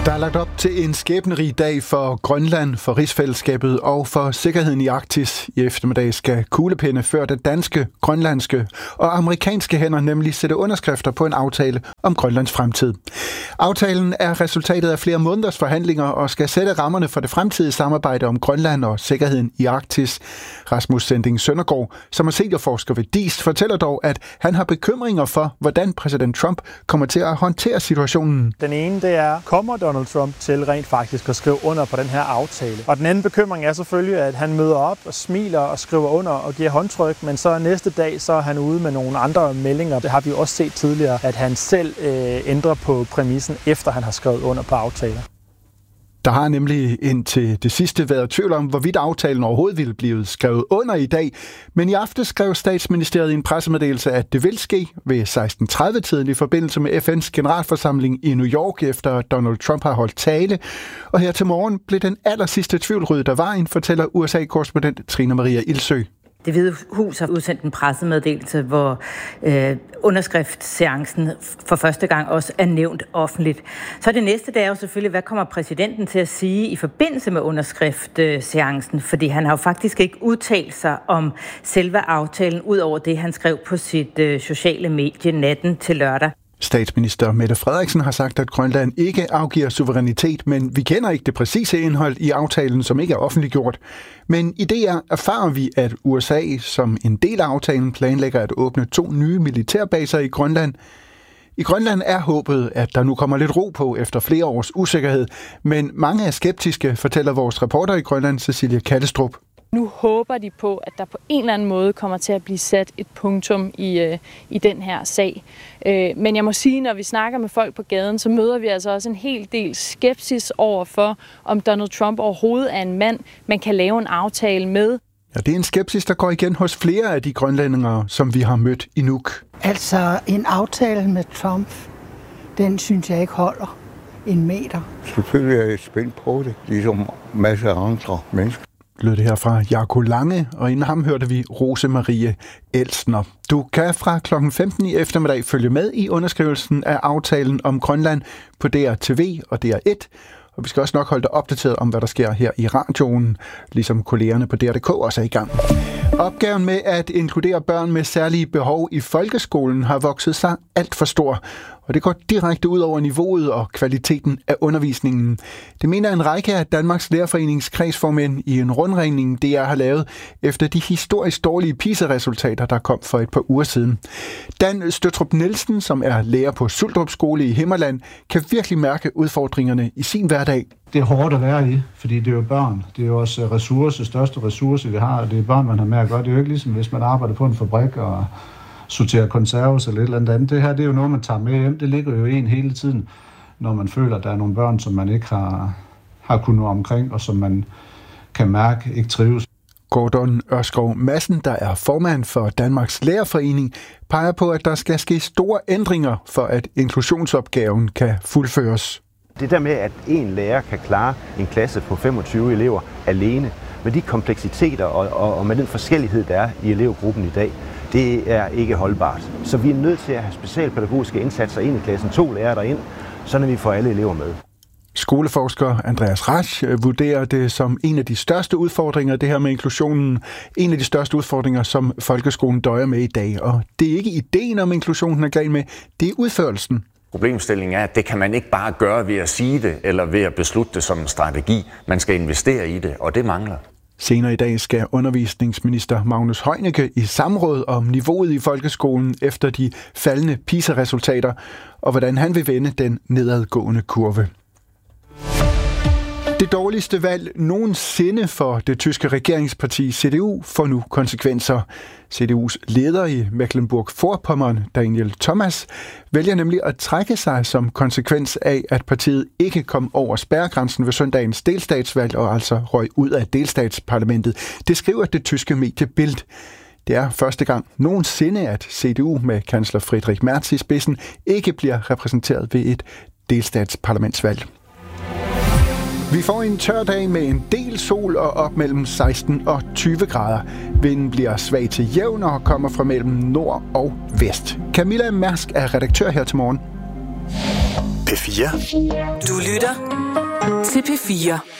Der er lagt op til en skæbnerig dag for Grønland, for rigsfællesskabet og for sikkerheden i Arktis. I eftermiddag skal kuglepenne ført af danske, grønlandske og amerikanske hænder nemlig sætte underskrifter på en aftale om Grønlands fremtid. Aftalen er resultatet af flere måneders forhandlinger og skal sætte rammerne for det fremtidige samarbejde om Grønland og sikkerheden i Arktis. Rasmus Sending Søndergaard, som er seniorforsker ved DIIS, fortæller dog, at han har bekymringer for, hvordan præsident Trump kommer til at håndtere situationen. Den ene, det er, kommer Donald Trump til rent faktisk at skrive under på den her aftale? Og den anden bekymring er selvfølgelig, at han møder op og smiler og skriver under og giver håndtryk, men så næste dag, så er han ude med nogle andre meldinger. Det har vi også set tidligere, at han selv ændrer på præmissen, efter han har skrevet under på aftaler. Der har nemlig indtil det sidste været tvivl om, hvorvidt aftalen overhovedet ville blive skrevet under i dag. Men i aften skrev statsministeriet i en pressemeddelelse, at det vil ske ved 16:30-tiden i forbindelse med FN's generalforsamling i New York, efter Donald Trump har holdt tale. Og her til morgen blev den allersidste tvivl ryddet af vejen, fortæller USA-korrespondent Trine Maria Ilsø. Det Hvide Hus har udsendt en pressemeddelelse, hvor underskriftsseancen for første gang også er nævnt offentligt. Så det næste, det er jo selvfølgelig, hvad kommer præsidenten til at sige i forbindelse med underskriftsseancen? Fordi han har jo faktisk ikke udtalt sig om selve aftalen, ud over det, han skrev på sit sociale medie natten til lørdag. Statsminister Mette Frederiksen har sagt, at Grønland ikke afgiver suverænitet, men vi kender ikke det præcise indhold i aftalen, som ikke er offentliggjort. Men i DR erfarer vi, at USA som en del af aftalen planlægger at åbne 2 nye militærbaser i Grønland. I Grønland er håbet, at der nu kommer lidt ro på efter flere års usikkerhed, men mange er skeptiske, fortæller vores reporter i Grønland, Cecilia Kallestrup. Nu håber de på, at der på en eller anden måde kommer til at blive sat et punktum i den her sag. Men jeg må sige, når vi snakker med folk på gaden, så møder vi altså også en hel del skepsis over for, om Donald Trump overhovedet er en mand, man kan lave en aftale med. Ja, det er en skepsis, der går igen hos flere af de grønlændere, som vi har mødt i Nuuk. Altså, en aftale med Trump, den synes jeg ikke holder en meter. Selvfølgelig er jeg spændt på det, ligesom masser af andre mennesker. Lød det her fra Jaco Lange, og inden ham hørte vi Rose Marie Elsner. Du kan fra kl. 15 i eftermiddag følge med i underskrivelsen af aftalen om Grønland på DRTV og DR1. Og vi skal også nok holde dig opdateret om, hvad der sker her i radioen, ligesom kollegerne på DR.dk også er i gang. Opgaven med at inkludere børn med særlige behov i folkeskolen har vokset sig alt for stor, og det går direkte ud over niveauet og kvaliteten af undervisningen. Det mener en række af Danmarks Lærerforenings kredsformænd i en rundringning, DR har lavet efter de historisk dårlige PISA-resultater, der kom for et par uger siden. Dan Støtrup Nielsen, som er lærer på Suldrup Skole i Himmerland, kan virkelig mærke udfordringerne i sin hverdag. Det er hårdt at være i, fordi det er jo børn. Det er jo også største ressource, vi har, og det er børn, man har med at gøre. Det er jo ikke ligesom, hvis man arbejder på en fabrik og sorterer konserves eller et eller andet. Det her, det er jo noget, man tager med hjem. Det ligger jo i en hele tiden, når man føler, at der er nogle børn, som man ikke har kunnet nå omkring, og som man kan mærke ikke trives. Gordon Ørskov Madsen, der er formand for Danmarks Lærerforening, peger på, at der skal ske store ændringer, for at inklusionsopgaven kan fuldføres. Det der med, at en lærer kan klare en klasse på 25 elever alene, med de kompleksiteter og med den forskellighed, der er i elevgruppen i dag, det er ikke holdbart. Så vi er nødt til at have specialpædagogiske indsatser ind i klassen, 2 lærere derind, så vi får alle elever med. Skoleforsker Andreas Rasch vurderer det som en af de største udfordringer, det her med inklusionen. En af de største udfordringer, som folkeskolen døjer med i dag. Og det er ikke ideen om inklusionen er galt med, det er udførelsen. Problemstillingen er, at det kan man ikke bare gøre ved at sige det, eller ved at beslutte det som en strategi. Man skal investere i det, og det mangler. Senere i dag skal undervisningsminister Magnus Heunicke i samråd om niveauet i folkeskolen efter de faldende PISA-resultater, og hvordan han vil vende den nedadgående kurve. Det dårligste valg nogensinde for det tyske regeringsparti CDU får nu konsekvenser. CDU's leder i Mecklenburg-Vorpommern, Daniel Thomas, vælger nemlig at trække sig som konsekvens af, at partiet ikke kom over spærregrænsen ved søndagens delstatsvalg og altså røg ud af delstatsparlamentet. Det skriver det tyske medie Bild. Det er første gang nogensinde, at CDU med kansler Friedrich Merz i spidsen ikke bliver repræsenteret ved et delstatsparlamentsvalg. Vi får en tør dag med en del sol og op mellem 16 og 20 grader. Vinden bliver svag til jævn og kommer fra mellem nord og vest. Camilla Mærsk er redaktør her til morgen. P4. Du lytter til P4.